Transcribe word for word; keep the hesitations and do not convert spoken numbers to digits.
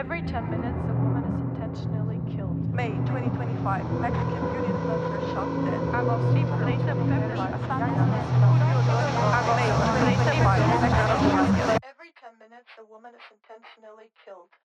Every ten minutes, a woman is intentionally killed. May twenty twenty-five, Mexican beauty influencer shot dead. Agosto April twenty twenty-five, May twenty twenty-five, Mexican beauty influencer. Every ten minutes, a woman is intentionally killed.